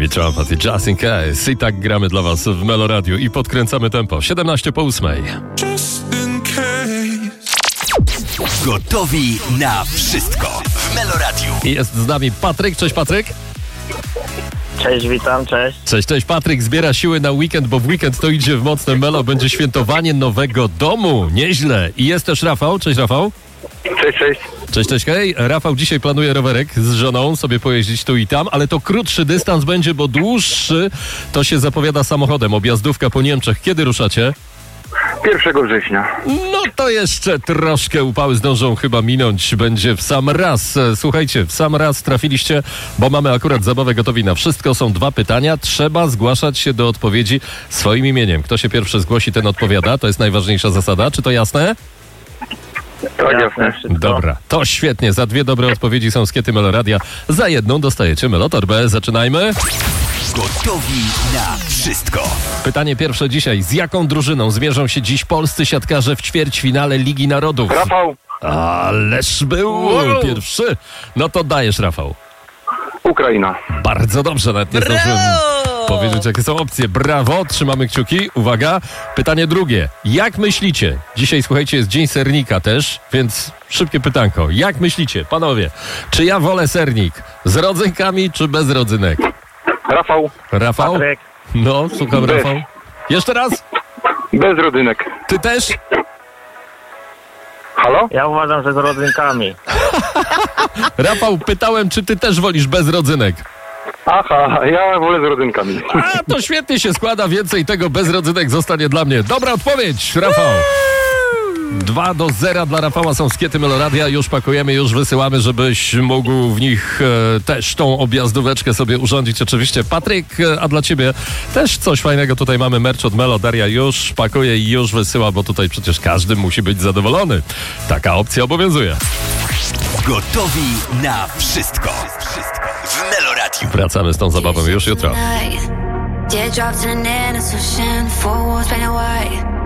David Trumpet i Justin Case. I tak gramy dla was w Melo Radio i podkręcamy tempo. 7:17. Gotowi na wszystko w Melo Radio. I jest z nami Patryk. Cześć Patryk. Cześć, witam, cześć. Cześć. Patryk zbiera siły na weekend, bo w weekend to idzie w mocne Melo. Będzie świętowanie nowego domu. Nieźle. I jest też Rafał. Cześć Rafał. Cześć. Hej. Rafał dzisiaj planuje rowerek z żoną, sobie pojeździć tu i tam, ale to krótszy dystans będzie, bo dłuższy to się zapowiada samochodem. Objazdówka po Niemczech. Kiedy ruszacie? 1 września. No to jeszcze troszkę upały zdążą chyba minąć. Będzie w sam raz. Słuchajcie, w sam raz trafiliście, bo mamy akurat zabawę gotowi na wszystko. Są 2 pytania. Trzeba zgłaszać się do odpowiedzi swoim imieniem. Kto się pierwszy zgłosi, ten odpowiada. To jest najważniejsza zasada. Czy to jasne? Tak, jasne. Dobra, to świetnie. Za 2 dobre odpowiedzi są skiety Meloradia. Za 1 dostajecie Melotorbę. Zaczynajmy. Gotowi na wszystko. Pytanie pierwsze dzisiaj. Z jaką drużyną zmierzą się dziś polscy siatkarze w ćwierćfinale Ligi Narodów? Rafał, Ależ był pierwszy. No to dajesz, Rafał. Ukraina. Bardzo dobrze, nawet nie zdążyłem powiedzieć, jakie są opcje. Brawo, trzymamy kciuki. Uwaga, pytanie drugie. Jak myślicie? Dzisiaj, słuchajcie, jest Dzień Sernika też, więc szybkie pytanko. Jak myślicie, panowie, czy ja wolę sernik z rodzynkami, czy bez rodzynek? Rafał, Patryk. No, słucham, Bez. Rafał. Jeszcze raz? bez rodzynek. Ty też? Halo? Ja uważam, że z rodzynkami. Rafał, pytałem, czy ty też wolisz bez rodzynek? Aha, ja wolę z rodzynkami. A, to świetnie się składa, więcej tego bez rodzynek zostanie dla mnie. Dobra odpowiedź, Rafał. 2-0 dla Rafała są skiety Meloradia. Już pakujemy, już wysyłamy, żebyś mógł w nich też tą objazdóweczkę sobie urządzić. Oczywiście Patryk, a dla ciebie też coś fajnego. Tutaj mamy merch od Melo. Daria już pakuje i już wysyła, bo tutaj przecież każdy musi być zadowolony. Taka opcja obowiązuje. Gotowi na wszystko w Melo Radio. Wracamy z tą zabawą już jutro. Teardrops in an ocean, 4 walls painted white.